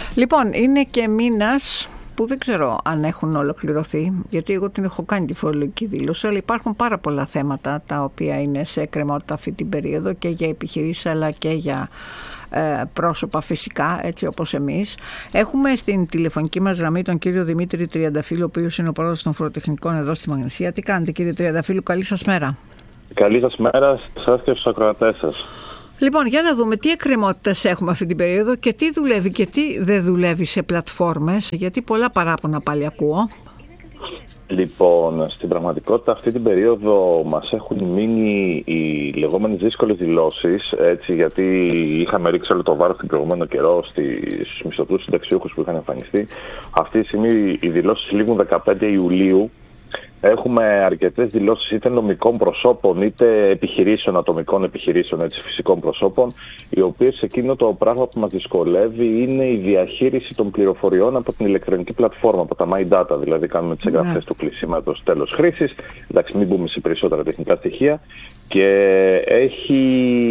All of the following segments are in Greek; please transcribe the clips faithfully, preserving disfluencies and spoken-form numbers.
Λοιπόν, είναι και μήνας που δεν ξέρω αν έχουν ολοκληρωθεί, γιατί εγώ την έχω κάνει τη φορολογική δήλωση, αλλά υπάρχουν πάρα πολλά θέματα τα οποία είναι σε εκκρεμότητα αυτή την περίοδο και για επιχειρήσεις αλλά και για ε, πρόσωπα φυσικά, έτσι όπως εμείς. Έχουμε στην τηλεφωνική μας γραμμή τον κύριο Δημήτρη Τριανταφύλλου, ο οποίος είναι ο πρόεδρος των φοροτεχνικών εδώ στη Μαγνησία. Τι κάνετε, κύριε Τριανταφύλλου, καλή σας μέρα. Καλή σας μέρα σας και στους ακροατές σας. Λοιπόν, για να δούμε τι εκκρεμότητες έχουμε αυτή την περίοδο και τι δουλεύει και τι δεν δουλεύει σε πλατφόρμες, γιατί πολλά παράπονα πάλι ακούω. Λοιπόν, στην πραγματικότητα αυτή την περίοδο μας έχουν μείνει οι λεγόμενες δύσκολες δηλώσεις, έτσι, γιατί είχαμε ρίξει όλο το βάρος την προηγούμενο καιρό στους μισθωτούς συνταξιούχους που είχαν εμφανιστεί. Αυτή τη στιγμή οι δηλώσεις λήγουν δεκαπέντε Ιουλίου. Έχουμε αρκετές δηλώσεις είτε νομικών προσώπων είτε επιχειρήσεων, ατομικών επιχειρήσεων, έτσι, φυσικών προσώπων, οι οποίες εκείνο το πράγμα που μας δυσκολεύει είναι η διαχείριση των πληροφοριών από την ηλεκτρονική πλατφόρμα, από τα MyData. Δηλαδή, κάνουμε τις εγγραφές yeah. του κλεισίματος τέλος χρήσης. Εντάξει, μην μπούμε σε περισσότερα τεχνικά στοιχεία. Και έχει,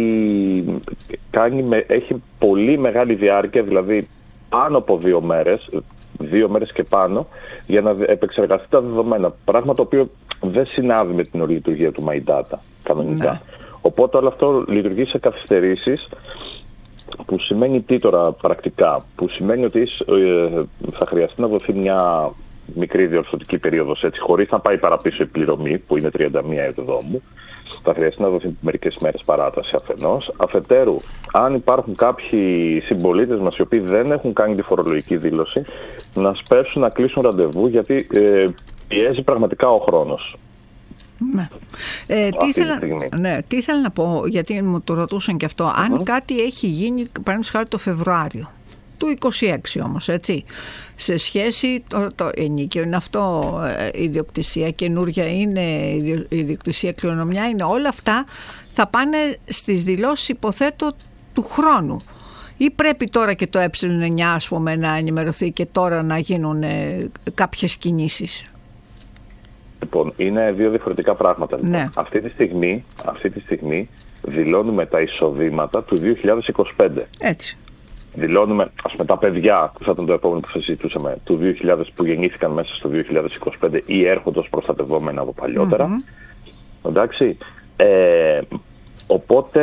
κάνει με, έχει πολύ μεγάλη διάρκεια, δηλαδή πάνω από δύο μέρες. δύο μέρες και πάνω, για να επεξεργαστεί τα δεδομένα. Πράγμα το οποίο δεν συνάδει με την λειτουργία του MyData κανονικά. Ναι. Οπότε όλο αυτό λειτουργεί σε καθυστερήσεις, που σημαίνει τι τώρα πρακτικά, που σημαίνει ότι ε, θα χρειαστεί να δοθεί μια μικρή διορθωτική περίοδος, έτσι, χωρίς να πάει παραπίσω η πληρωμή, που είναι τριάντα μία εβδόμου. Θα χρειαστεί να δοθεί μερικές μέρες παράταση αφενός. Αφετέρου, αν υπάρχουν κάποιοι συμπολίτες μας οι οποίοι δεν έχουν κάνει τη φορολογική δήλωση, να σπεύσουν να κλείσουν ραντεβού, γιατί ε, πιέζει πραγματικά ο χρόνος. Ναι. Ε, τι, ήθελα, ναι, τι ήθελα να πω, γιατί μου το ρωτούσαν και αυτό, mm-hmm. αν κάτι έχει γίνει, παραδείγματος χάρη το Φεβρουάριο του είκοσι έξι όμως, έτσι, σε σχέση, το, το ενίκιο είναι αυτό, η ιδιοκτησία καινούρια είναι, η ιδιοκτησία κληρονομιά είναι, όλα αυτά θα πάνε στις δηλώσεις, υποθέτω, του χρόνου. Ή πρέπει τώρα και το ε εννιά, ας πούμε, να ενημερωθεί και τώρα να γίνουν ε, κάποιες κινήσεις? Λοιπόν, είναι δύο διαφορετικά πράγματα. Λοιπόν. Ναι. Αυτή τη στιγμή, αυτή τη στιγμή δηλώνουμε τα εισοδήματα του δύο χιλιάδες είκοσι πέντε. Έτσι. Δηλώνουμε, ας πούμε, τα παιδιά, που θα ήταν το επόμενο που θα συζητούσαμε, του δύο χιλιάδες που γεννήθηκαν μέσα στο δύο χιλιάδες είκοσι πέντε ή έρχονται ως προστατευόμενα από παλιότερα. Mm-hmm. Εντάξει. Ε, οπότε,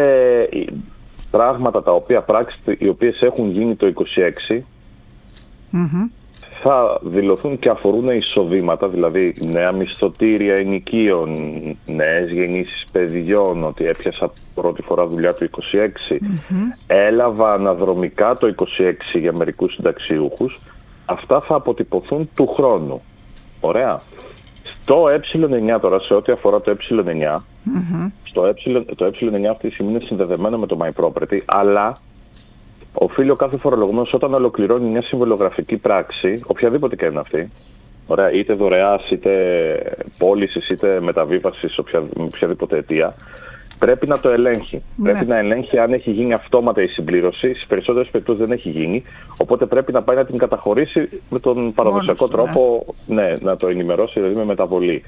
πράγματα τα οποία πράξεις, οι οποίες έχουν γίνει το είκοσι έξι, mm-hmm. θα δηλωθούν και αφορούν εισοδήματα, δηλαδή νέα μισθωτήρια ενοικίων, νέες γεννήσεις παιδιών, ότι έπιασα πρώτη φορά δουλειά το είκοσι έξι, mm-hmm. έλαβα αναδρομικά το είκοσι έξι για μερικούς συνταξιούχους. Αυτά θα αποτυπωθούν του χρόνου. Ωραία. Στο ε εννιά τώρα, σε ό,τι αφορά το ε εννιά, mm-hmm. στο ε, το ε εννιά αυτή τη στιγμή είναι συνδεδεμένο με το MyProperty, αλλά οφείλει ο κάθε φορολογούμενος όταν ολοκληρώνει μια συμβολογραφική πράξη, οποιαδήποτε και είναι αυτή, ωραία, είτε δωρεάς, είτε πώλησης, είτε μεταβίβασης, οποια, οποιαδήποτε αιτία, πρέπει να το ελέγχει. Ναι. Πρέπει να ελέγχει αν έχει γίνει αυτόματα η συμπλήρωση. Στις περισσότερες περιπτώσεις δεν έχει γίνει. Οπότε πρέπει να πάει να την καταχωρήσει με τον παραδοσιακό Μόνος, τρόπο, ναι. ναι, να το ενημερώσει, δηλαδή με μεταβολή.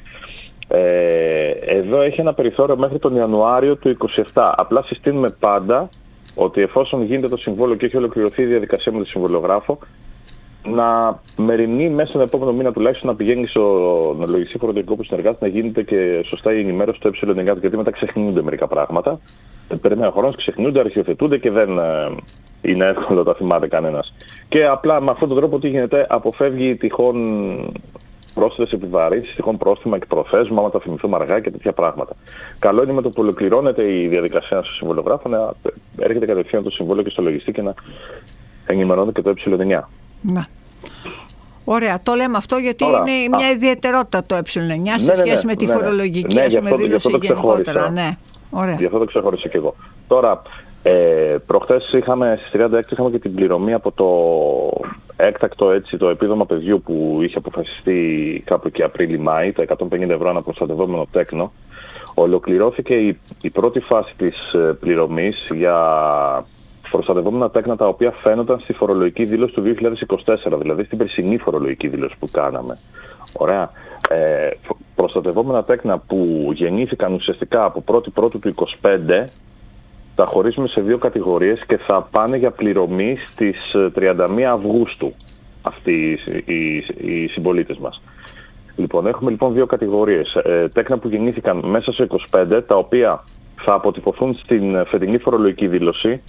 Ε, εδώ έχει ένα περιθώριο μέχρι τον Ιανουάριο του είκοσι επτά. Απλά συστήνουμε πάντα ότι εφόσον γίνεται το συμβόλαιο και έχει ολοκληρωθεί η διαδικασία με τον συμβολογράφο, να μεριμνεί μέσα στον επόμενο μήνα τουλάχιστον να πηγαίνει στον λογιστή φορολογικό που συνεργάζεται, να γίνεται και σωστά η ενημέρωση στο ε εννιά, γιατί μετά ξεχνιούνται μερικά πράγματα. Περνάει ο χρόνος, ξεχνιούνται, αρχιοθετούνται και δεν ε, είναι εύκολο να τα θυμάται κανένας. Και απλά με αυτόν τον τρόπο τι γίνεται, αποφεύγει τυχόν πρόσθετες επιβαρύνσεις, τυχόν πρόστιμα εκ προθέσμα, άμα τα θυμηθούμε αργά και τέτοια πράγματα. Καλό είναι με το που ολοκληρώνεται η διαδικασία στο συμβολογράφο να έρχεται κατευθείαν το συμβόλαιο και στο λογιστή και να ενημερώνεται και το ε εννιά. Να. Ωραία, το λέμε αυτό γιατί Τώρα, είναι μια α, ιδιαιτερότητα το ε εννιά σε ναι, σχέση ναι, με τη ναι, φορολογική ναι, ας πούμε, δήλωση γενικότερα. Ναι. Ωραία. Γι' αυτό το ξεχώρισα και εγώ. Τώρα, ε, προχθές είχαμε, στις τριάντα έξι είχαμε και την πληρωμή από το έκτακτο, έτσι, το επίδομα παιδιού που είχε αποφασιστεί κάπου εκεί Απρίλη-Μάη, τα εκατόν πενήντα ευρώ ένα προστατευόμενο τέκνο. Ολοκληρώθηκε η, η πρώτη φάση της πληρωμής για προστατευόμενα τέκνα τα οποία φαίνονταν στη φορολογική δήλωση του δύο χιλιάδες είκοσι τέσσερα, δηλαδή στην περσινή φορολογική δήλωση που κάναμε. Ωραία. Ε, προστατευόμενα τέκνα που γεννήθηκαν ουσιαστικά από πρώτη πρώτου του είκοσι πέντε, τα χωρίζουμε σε δύο κατηγορίες και θα πάνε για πληρωμή στις τριάντα μία Αυγούστου αυτοί οι, οι, οι συμπολίτες μας. Λοιπόν, έχουμε λοιπόν δύο κατηγορίες. Ε, τέκνα που γεννήθηκαν μέσα σε είκοσι πέντε, τα οποία θα αποτυπωθούν στην φετινή φορολογική δήλωση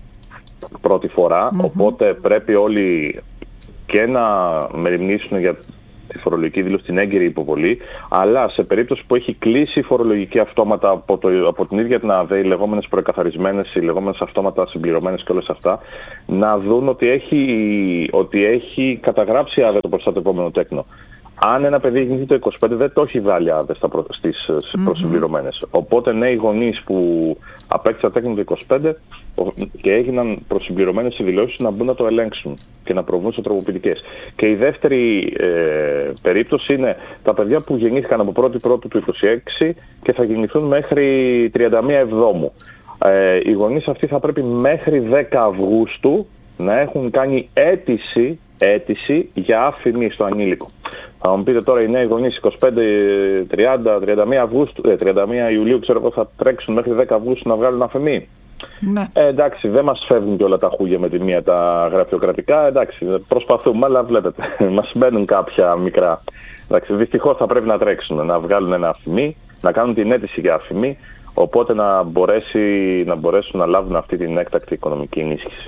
πρώτη φορά, mm-hmm. οπότε πρέπει όλοι και να μεριμνήσουν για τη φορολογική δήλωση, την έγκυρη υποβολή, αλλά σε περίπτωση που έχει κλείσει η φορολογική αυτόματα από, το, από την ίδια την ΑΔΕ, οι λεγόμενες προεκαθαρισμένες, οι λεγόμενες αυτόματα συμπληρωμένες και όλες αυτά, να δουν ότι έχει, ότι έχει καταγράψει η ΑΔΕ το προστατευόμενο τέκνο. Αν ένα παιδί γεννηθεί το είκοσι πέντε, δεν το έχει βάλει άδε στις mm-hmm. προσυμπληρωμένες. Οπότε νέοι γονείς που απέκτησαν τέκνο το είκοσι πέντε και έγιναν προσυμπληρωμένες οι δηλώσεις να μπουν να το ελέγξουν και να προβούν σε τροποποιητικές. Και η δεύτερη ε, περίπτωση είναι τα παιδιά που γεννήθηκαν από πρώτη πρώτου του είκοσι έξι και θα γεννηθούν μέχρι τριάντα μία Εβδόμου. Ε, οι γονείς αυτοί θα πρέπει μέχρι δέκα Αυγούστου να έχουν κάνει αίτηση, αίτηση για άφημη στο ανήλικο. Θα μου πείτε τώρα οι νέοι γονείς είκοσι πέντε, τριάντα, τριάντα μία Αυγούστου, τριάντα μία Ιουλίου, ξέρω εγώ, θα τρέξουν μέχρι δέκα Αυγούστου να βγάλουν αφημί. Ναι. Ε, εντάξει, δεν μας φεύγουν και όλα τα χούγια με τη μία τα γραφειοκρατικά. Εντάξει, προσπαθούμε, αλλά βλέπετε, μας μπαίνουν κάποια μικρά. Εντάξει, δυστυχώς θα πρέπει να τρέξουν, να βγάλουν ένα αφημί, να κάνουν την αίτηση για αφημί, οπότε να, μπορέσει, να μπορέσουν να λάβουν αυτή την έκτακτη οικονομική ενίσχυση.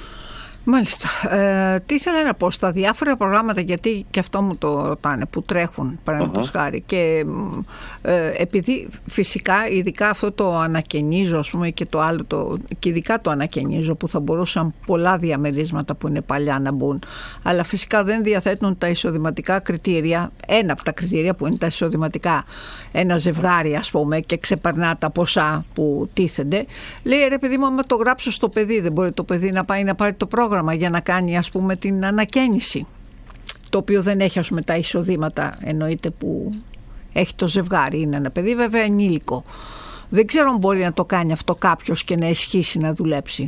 Μάλιστα. Ε, τι ήθελα να πω στα διάφορα προγράμματα, γιατί και αυτό μου το ρωτάνε, που τρέχουν παραδείγματος uh-huh. χάρη, και ε, επειδή φυσικά ειδικά αυτό το ανακαινίζω, ας πούμε, και το άλλο το, και ειδικά το ανακαινίζω, που θα μπορούσαν πολλά διαμερίσματα που είναι παλιά να μπουν, αλλά φυσικά δεν διαθέτουν τα εισοδηματικά κριτήρια, ένα από τα κριτήρια που είναι τα εισοδηματικά, ένα ζευγάρι ας πούμε, και ξεπερνά τα ποσά που τίθενται, λέει ρε παιδί μου, άμα το γράψω στο παιδί, δεν μπορεί το παιδί να πάει να πάρει το πρόγραμμα για να κάνει ας πούμε την ανακαίνιση, το οποίο δεν έχει ας πούμε τα εισοδήματα εννοείται που έχει το ζευγάρι, είναι ένα παιδί βέβαια ενήλικο. Δεν ξέρω αν μπορεί να το κάνει αυτό κάποιος και να ισχύσει να δουλέψει.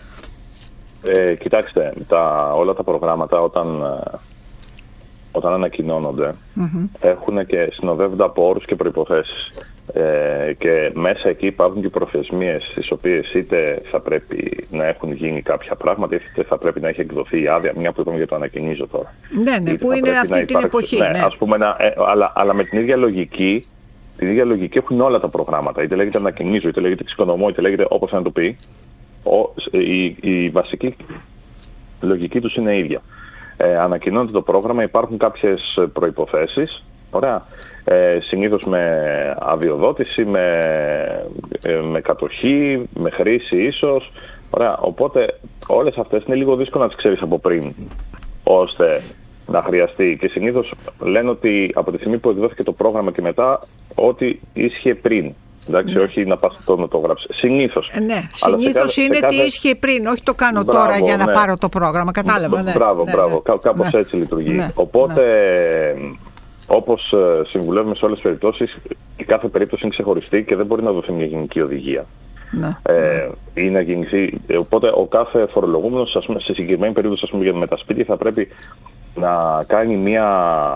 Ε, κοιτάξτε, τα, όλα τα προγράμματα όταν, όταν ανακοινώνονται mm-hmm. έχουν και συνοδεύονται από όρους και προϋποθέσεις. Ε, και μέσα εκεί υπάρχουν και προθεσμίες στις οποίες είτε θα πρέπει να έχουν γίνει κάποια πράγματα, είτε θα πρέπει να έχει εκδοθεί η άδεια, μια που είπαμε για το ανακοινίζω τώρα. Ναι, ναι, που είναι αυτή την εποχή. Ναι, ναι. Ας πούμε, να, ε, αλλά, αλλά με την ίδια λογική, την ίδια λογική έχουν όλα τα προγράμματα. Είτε λέγεται ανακοινίζω, είτε λέγεται εξοικονομώ, είτε λέγεται όπως να το πει. Ο, η, η βασική λογική τους είναι ίδια. Ε, ανακοινώνεται το πρόγραμμα, υπάρχουν κάποιες προϋποθέσεις. Ωραία. Ε, συνήθως με αδειοδότηση, με, ε, με κατοχή, με χρήση ίσως. Ωραία. Οπότε όλες αυτές είναι λίγο δύσκολο να τις ξέρεις από πριν, ώστε να χρειαστεί. Και συνήθως λένε ότι από τη στιγμή που εκδόθηκε το πρόγραμμα και μετά, ό,τι ίσχυε πριν. Εντάξει, ναι. όχι να πας το να το γράψεις. Συνήθως. Ε, ναι, συνήθως σε είναι κάθε... τι ίσχυε πριν, όχι το κάνω μπράβο, τώρα για να ναι. πάρω το πρόγραμμα. Κατάλαβα. Ναι. Μπράβο, ναι, μπράβο. Ναι. Κάπως ναι. έτσι λειτουργεί. Ναι. Οπότε, ναι. όπως συμβουλεύουμε σε όλες τις περιπτώσεις, η κάθε περίπτωση είναι ξεχωριστή και δεν μπορεί να δοθεί μια γενική οδηγία. Ναι. Ε, ή να γεννηθεί. Οπότε, ο κάθε φορολογούμενος, ας πούμε, σε συγκεκριμένη περίπτωση, ας πούμε, με τα σπίτια, θα πρέπει να κάνει μια.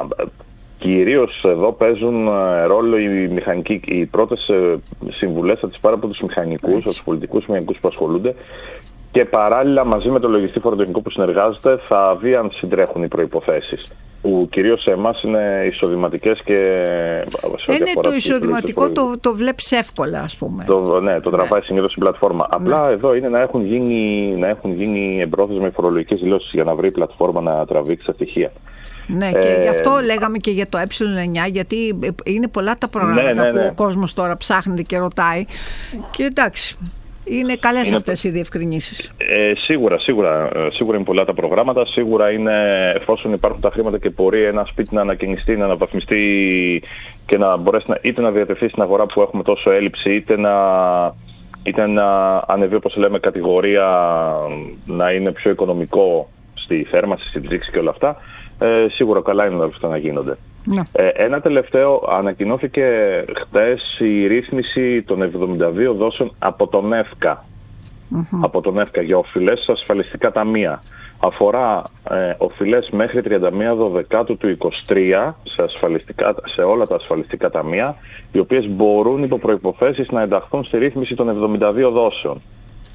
Κυρίως εδώ παίζουν ρόλο οι μηχανικοί. Οι πρώτες συμβουλές θα τις πάρουν από τους μηχανικούς, από τους πολιτικούς μηχανικούς που ασχολούνται, και παράλληλα μαζί με το λογιστή φοροτεχνικό που συνεργάζεται θα δει αν συντρέχουν οι προϋποθέσεις, που κυρίως σε εμάς είναι εισοδηματικές και σε είναι το εισοδηματικό το, το βλέπεις εύκολα, ας πούμε. Το, ναι, το τραβάει ναι. συνήθως στην πλατφόρμα. Ναι. Απλά εδώ είναι να έχουν γίνει, να έχουν γίνει εμπρόθεσμα οι φορολογικές δηλώσεις για να βρει η πλατφόρμα να τραβήξει τα στοιχεία. Ναι, και ε, γι' αυτό λέγαμε και για το ε εννιά, γιατί είναι πολλά τα προγράμματα ναι, ναι, ναι. που ο κόσμος τώρα ψάχνεται και ρωτάει. Και εντάξει, είναι καλές είναι... αυτές οι διευκρινήσεις. Ε, σίγουρα, σίγουρα, σίγουρα είναι πολλά τα προγράμματα. Σίγουρα είναι, εφόσον υπάρχουν τα χρήματα και μπορεί ένα σπίτι να ανακαινιστεί, να αναβαθμιστεί και να μπορέσει να, είτε να διατεθεί στην αγορά που έχουμε τόσο έλλειψη, είτε να, είτε να ανεβεί, όπως λέμε, κατηγορία, να είναι πιο οικονομικό στη θέρμανση, στην ψήξη και όλα αυτά. Ε, σίγουρα καλά είναι όλα αυτά να γίνονται. Ναι. Ε, ένα τελευταίο, ανακοινώθηκε χτες η ρύθμιση των εβδομήντα δύο δόσεων από τον ΕΦΚΑ. Mm-hmm. Από τον ΕΦΚΑ για οφειλές ασφαλιστικά ταμεία. Αφορά ε, οφειλές μέχρι τριάντα μία Δωδεκάτου του είκοσι τρία σε, ασφαλιστικά, σε όλα τα ασφαλιστικά ταμεία, οι οποίες μπορούν υπό προϋποθέσεις να ενταχθούν στη ρύθμιση των εβδομήντα δύο δόσεων.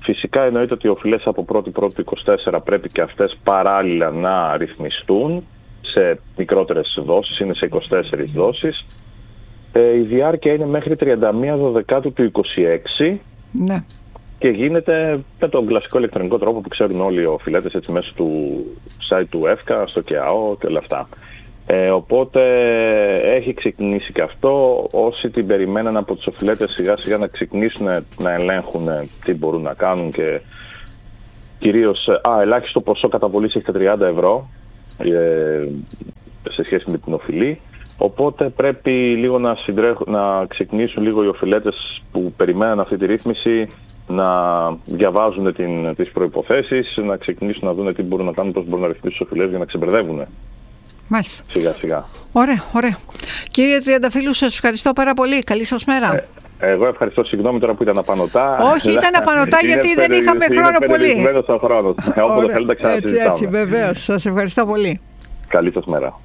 Φυσικά εννοείται ότι οι οφειλές από πρώτη πρώτη είκοσι τέσσερα πρέπει και αυτές παράλληλα να ρυθμιστούν σε μικρότερες δόσεις, είναι σε είκοσι τέσσερις δόσεις. Ε, η διάρκεια είναι μέχρι τριάντα μία Δεκάτου του είκοσι έξι. Ναι. Και γίνεται με τον κλασικό ηλεκτρονικό τρόπο που ξέρουν όλοι οι οφειλέτες, έτσι μέσω του site του ΕΦΚΑ, στο ΚΕΑΟ και όλα αυτά. Ε, οπότε έχει ξεκινήσει και αυτό. Όσοι την περιμέναν από τους οφειλέτες σιγά σιγά να ξεκινήσουν να ελέγχουν τι μπορούν να κάνουν και κυρίως, α, ελάχιστο ποσό καταβολής έχει τα τριάντα ευρώ ε, σε σχέση με την οφειλή. Οπότε πρέπει λίγο να, συντρέχ, να ξεκινήσουν λίγο οι οφειλέτες που περιμέναν αυτή τη ρύθμιση να διαβάζουν την, τις προϋποθέσεις, να ξεκινήσουν να δουν τι μπορούν να κάνουν, πώς μπορούν να ρυθμίσουν τους οφειλές για να ξεμπερδεύουν. Μάλιστα. Σιγά σιγά. Ωραία, ωραία. Κύριε Τριανταφύλου, σας ευχαριστώ πάρα πολύ. Καλή σας μέρα. Ε, εγώ ευχαριστώ, συγγνώμη τώρα που ήταν απανωτά. Όχι, ήταν απανωτά γιατί δεν είχαμε χρόνο πολύ. Είναι περιορισμένος ο χρόνος. Όποτε θέλετε ξανασυζητάμε. Έτσι, έτσι, βεβαίως. Σας ευχαριστώ πολύ. Καλή σας μέρα.